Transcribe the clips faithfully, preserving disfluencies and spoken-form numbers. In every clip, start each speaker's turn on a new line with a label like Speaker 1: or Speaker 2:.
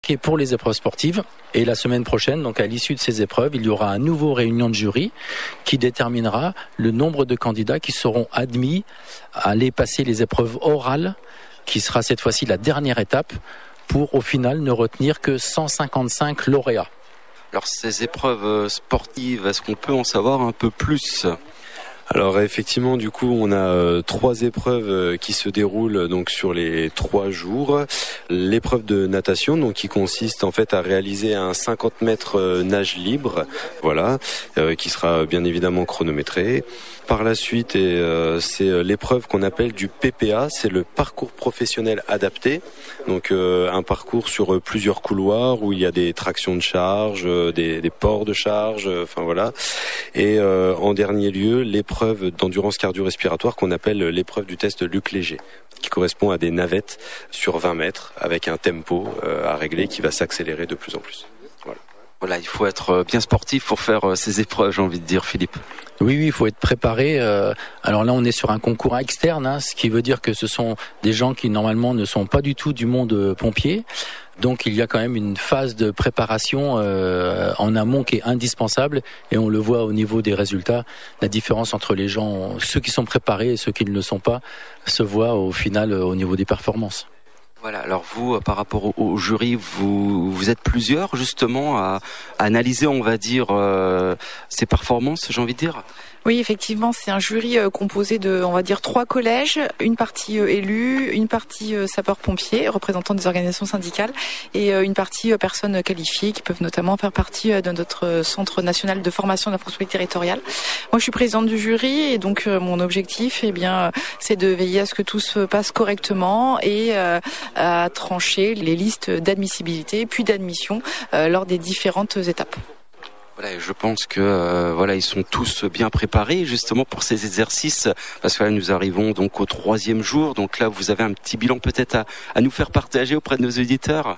Speaker 1: qui est pour les épreuves sportives. Et la semaine prochaine, donc à l'issue de ces épreuves, il y aura un nouveau réunion de jury qui déterminera le nombre de candidats qui seront admis à aller passer les épreuves orales, qui sera cette fois-ci la dernière étape, pour au final ne retenir que cent cinquante-cinq lauréats.
Speaker 2: Alors ces épreuves sportives, est-ce qu'on peut en savoir un peu plus ?
Speaker 3: Alors effectivement, du coup, on a euh, trois épreuves euh, qui se déroulent donc sur les trois jours. L'épreuve de natation, donc qui consiste en fait à réaliser un cinquante mètres euh, nage libre, voilà, euh, qui sera bien évidemment chronométré. Par la suite, et, euh, c'est l'épreuve qu'on appelle du P P A, c'est le parcours professionnel adapté. Donc euh, un parcours sur euh, plusieurs couloirs où il y a des tractions de charge, euh, des, des ports de charge, euh, enfin voilà. Et euh, en dernier lieu, l'épreuve d'endurance cardio-respiratoire qu'on appelle l'épreuve du test Luc Léger, qui correspond à des navettes sur vingt mètres avec un tempo euh, à régler qui va s'accélérer de plus en plus. Voilà.
Speaker 2: Voilà, il faut être bien sportif pour faire ces épreuves, j'ai envie de dire, Philippe.
Speaker 1: Oui, oui, il faut être préparé. Euh, alors là, on est sur un concours externe, hein, ce qui veut dire que ce sont des gens qui normalement ne sont pas du tout du monde pompier. Donc il y a quand même une phase de préparation euh, en amont qui est indispensable, et on le voit au niveau des résultats. La différence entre les gens, ceux qui sont préparés et ceux qui ne le sont pas, se voit au final au niveau des performances.
Speaker 2: Voilà, alors vous, par rapport au, au jury, vous, vous êtes plusieurs justement à, à analyser, on va dire, euh, ces performances, j'ai envie de dire.
Speaker 4: Oui, effectivement, c'est un jury euh, composé de, on va dire, trois collèges, une partie euh, élue, une partie euh, sapeurs-pompiers, représentants des organisations syndicales, et euh, une partie euh, personnes qualifiées qui peuvent notamment faire partie euh, de notre Centre national de formation de la fonction publique territoriale. Moi, je suis présidente du jury, et donc euh, mon objectif, eh bien, euh, c'est de veiller à ce que tout se passe correctement et euh, à trancher les listes d'admissibilité puis d'admission euh, lors des différentes étapes.
Speaker 2: Voilà, je pense que euh, voilà, ils sont tous bien préparés justement pour ces exercices, parce que là nous arrivons donc au troisième jour. Donc là, vous avez un petit bilan peut-être à, à nous faire partager auprès de nos auditeurs.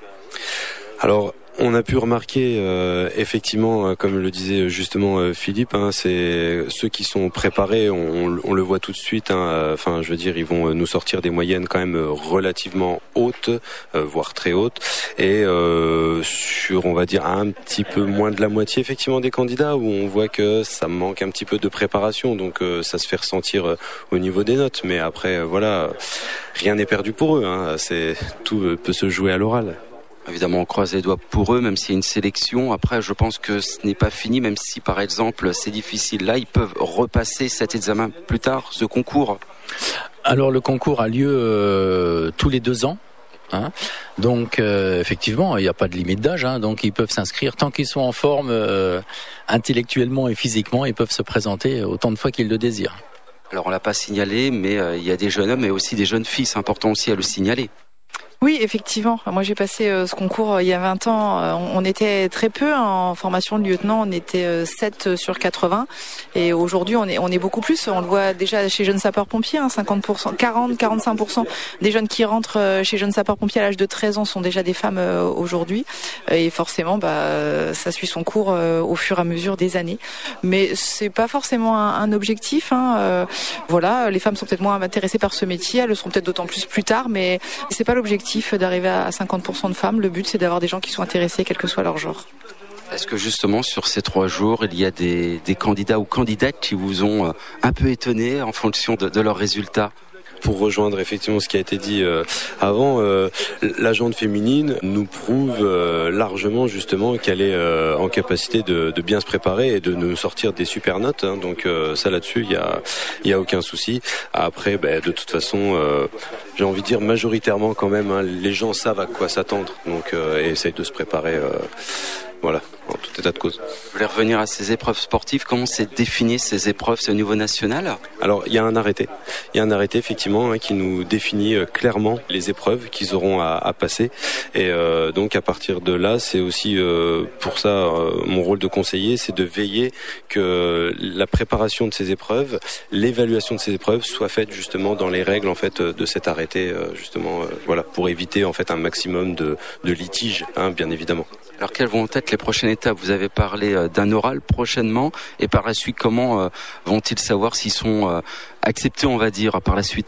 Speaker 3: Alors, on a pu remarquer euh, effectivement, euh, comme le disait justement euh, Philippe, hein, c'est ceux qui sont préparés, on, on le voit tout de suite. Hein, enfin, je veux dire, ils vont nous sortir des moyennes quand même relativement hautes, euh, voire très hautes, et euh, sur, on va dire, un petit peu moins de la moitié effectivement des candidats où on voit que ça manque un petit peu de préparation. Donc, euh, ça se fait ressentir euh, au niveau des notes. Mais après, euh, voilà, rien n'est perdu pour eux. Hein, c'est tout euh, peut se jouer à l'oral.
Speaker 2: Évidemment, on croise les doigts pour eux, même s'il y a une sélection. Après, je pense que ce n'est pas fini, même si, par exemple, c'est difficile. Là, ils peuvent repasser cet examen plus tard, ce concours.
Speaker 1: Alors, le concours a lieu euh, tous les deux ans. Hein. Donc, euh, effectivement, il n'y a pas de limite d'âge. Hein, donc, ils peuvent s'inscrire tant qu'ils sont en forme euh, intellectuellement et physiquement. Ils peuvent se présenter autant de fois qu'ils le désirent.
Speaker 2: Alors, on l'a pas signalé, mais euh, il y a des jeunes hommes et aussi des jeunes filles. C'est important aussi à le signaler.
Speaker 4: Oui, effectivement. Moi, j'ai passé euh, ce concours euh, il y a vingt ans. Euh, on, on était très peu en formation de lieutenant. On était euh, sept sur quatre-vingts. Et aujourd'hui, on est, on est beaucoup plus. On le voit déjà chez Jeunes Sapeurs-Pompiers, hein, cinquante pour cent, quarante, quarante-cinq pour cent des jeunes qui rentrent euh, chez Jeunes Sapeurs-Pompiers à l'âge de treize ans sont déjà des femmes euh, aujourd'hui. Et forcément, bah, ça suit son cours euh, au fur et à mesure des années. Mais c'est pas forcément un, un objectif. Hein. Euh, voilà, les femmes sont peut-être moins intéressées par ce métier. Elles le seront peut-être d'autant plus plus tard, mais c'est pas l'objectif d'arriver à cinquante pour cent de femmes. Le but, c'est d'avoir des gens qui sont intéressés, quel que soit leur genre.
Speaker 2: Est-ce que justement, sur ces trois jours, il y a des, des candidats ou candidates qui vous ont un peu étonné en fonction de, de leurs résultats ?
Speaker 3: Pour rejoindre effectivement ce qui a été dit euh, avant, euh, la jante féminine nous prouve euh, largement justement qu'elle est euh, en capacité de, de bien se préparer et de nous sortir des super notes. Hein, donc euh, ça là-dessus, il y a, il y a aucun souci. Après, ben, de toute façon, euh, j'ai envie de dire majoritairement quand même, hein, les gens savent à quoi s'attendre, donc euh, et essayent de se préparer. Euh, Voilà, en tout état de cause.
Speaker 2: Je voulais revenir à ces épreuves sportives. Comment c'est défini ces épreuves, c'est au niveau national ?
Speaker 3: Alors, il y a un arrêté. Il y a un arrêté, effectivement, hein, qui nous définit euh, clairement les épreuves qu'ils auront à, à passer. Et euh, donc, à partir de là, c'est aussi euh, pour ça, euh, mon rôle de conseiller, c'est de veiller que la préparation de ces épreuves, l'évaluation de ces épreuves soit faite justement dans les règles en fait de cet arrêté, euh, justement, euh, voilà, pour éviter en fait un maximum de, de litiges, hein, bien évidemment.
Speaker 2: Alors quelles vont être les prochaines étapes ? Vous avez parlé d'un oral prochainement, et par la suite, comment euh, vont-ils savoir s'ils sont euh, acceptés, on va dire, par la suite ?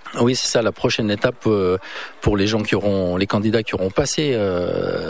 Speaker 1: Oui, c'est ça la prochaine étape pour les gens qui auront, les candidats qui auront passé. Euh,